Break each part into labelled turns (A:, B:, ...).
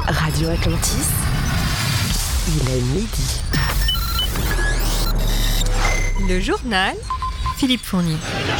A: Radio Atlantis, il est midi.
B: Le journal, Philippe Fournier.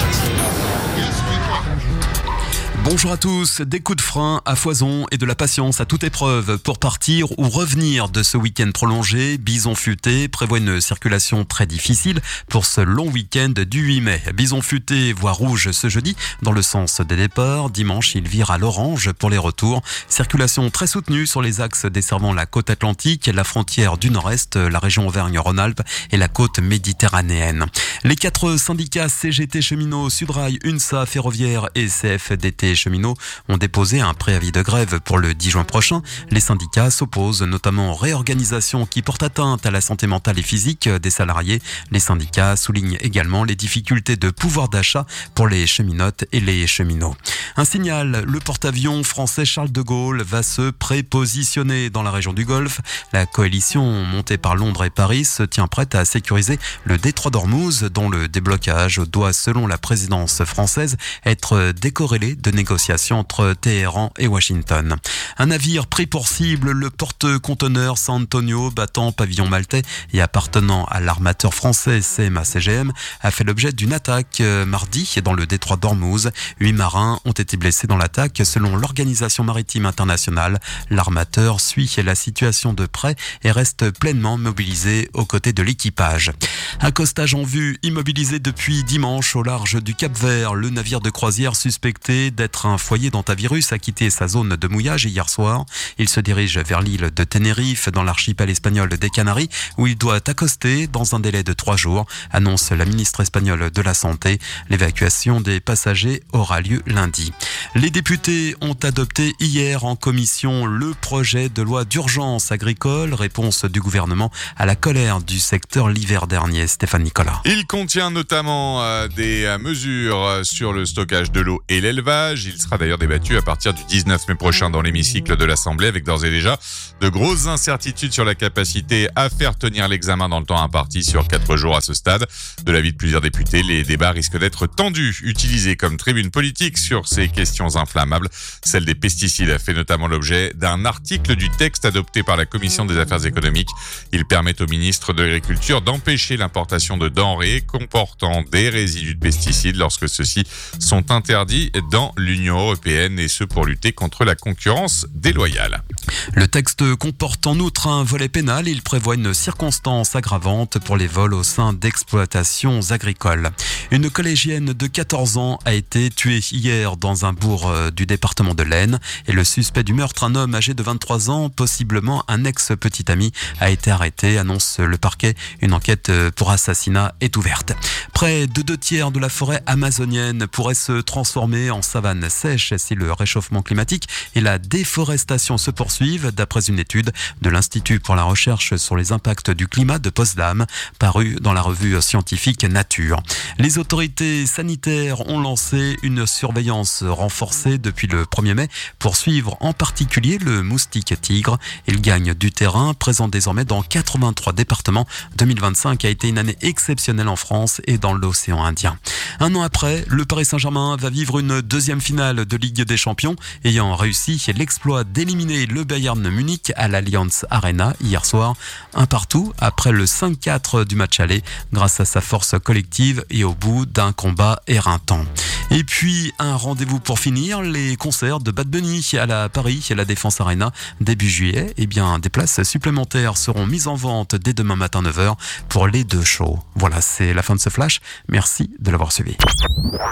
C: Bonjour à tous, des coups de frein à foison et de la patience à toute épreuve pour partir ou revenir de ce week-end prolongé. Bison Futé prévoit une circulation très difficile pour ce long week-end du 8 mai. Bison Futé voit rouge ce jeudi dans le sens des départs. Dimanche, il vire à l'orange pour les retours. Circulation très soutenue sur les axes desservant la côte atlantique, la frontière du nord-est, la région Auvergne-Rhône-Alpes et la côte méditerranéenne. Les 4 syndicats CGT Cheminots, Sudrail, UNSA, Ferroviaire et CFDT Cheminots ont déposé un préavis de grève pour le 10 juin prochain. Les syndicats s'opposent notamment aux réorganisations qui portent atteinte à la santé mentale et physique des salariés. Les syndicats soulignent également les difficultés de pouvoir d'achat pour les cheminotes et les cheminots. Un signal, le porte-avions français Charles de Gaulle va se prépositionner dans la région du Golfe. La coalition montée par Londres et Paris se tient prête à sécuriser le détroit d'Ormuz, dont le déblocage doit, selon la présidence française, être décorrélé de négociations entre Téhéran et Washington. Un navire pris pour cible, le porte-conteneurs San Antonio, battant pavillon maltais et appartenant à l'armateur français CMA-CGM, a fait l'objet d'une attaque mardi dans le détroit d'Ormuz. 8 marins ont été blessés dans l'attaque. Selon l'Organisation maritime internationale, l'armateur suit la situation de près et reste pleinement mobilisé aux côtés de l'équipage. Accostage en vue, immobilisé depuis dimanche au large du Cap-Vert. Le navire de croisière suspecté d'être un foyer d'hantavirus a quitté sa zone de mouillage hier soir. Il se dirige vers l'île de Tenerife, dans l'archipel espagnol des Canaries, où il doit accoster dans un délai de 3 jours, annonce la ministre espagnole de la Santé. L'évacuation des passagers aura lieu lundi. Les députés ont adopté hier en commission le projet de loi d'urgence agricole, réponse du gouvernement à la colère du secteur l'hiver dernier. Stéphane Nicolas.
D: Il contient notamment des mesures sur le stockage de l'eau et l'élevage. Il sera d'ailleurs débattu à partir du 19 mai prochain dans l'hémicycle de l'Assemblée, avec d'ores et déjà de grosses incertitudes sur la capacité à faire tenir l'examen dans le temps imparti sur 4 jours à ce stade. De l'avis de plusieurs députés, les débats risquent d'être tendus, utilisés comme tribune politique sur ces questions inflammables. Celle des pesticides a fait notamment l'objet d'un article du texte adopté par la Commission des affaires économiques. Il permet au ministre de l'Agriculture d'empêcher l'importation de denrées comportant des résidus de pesticides lorsque ceux-ci sont interdits dans l'Union européenne, et ce pour lutter contre la concurrence déloyale.
C: Le texte comporte en outre un volet pénal. Il prévoit une circonstance aggravante pour les vols au sein d'exploitations agricoles. Une collégienne de 14 ans a été tuée hier dans un bourg du département de l'Aisne, et le suspect du meurtre, un homme âgé de 23 ans, possiblement un ex-petit ami, a été arrêté, annonce le parquet. Une enquête pour assassinat est ouverte. Près de 2/3 de la forêt amazonienne pourrait se transformer en savane sèche si le réchauffement climatique et la déforestation se poursuivent, d'après une étude de l'Institut pour la recherche sur les impacts du climat de Potsdam, parue dans la revue scientifique Nature. Les autorités sanitaires ont lancé une surveillance renforcée depuis le 1er mai pour suivre en particulier le moustique tigre. Il gagne du terrain, présent désormais dans 83 départements. 2025 a été une année exceptionnelle en France et dans l'océan Indien. Un an après, le Paris Saint-Germain va vivre une deuxième finale de Ligue des Champions, ayant réussi l'exploit d'éliminer le Bayern Munich à l'Allianz Arena hier soir, 1-1 après le 5-4 du match aller, grâce à sa force collective et au bout d'un combat éreintant. Et puis, un rendez-vous pour finir, les concerts de Bad Bunny à la Paris et la Défense Arena début juillet. Eh bien, des places supplémentaires seront mises en vente dès demain matin 9h pour les 2 shows. Voilà, c'est la fin de ce flash. Merci de l'avoir suivi.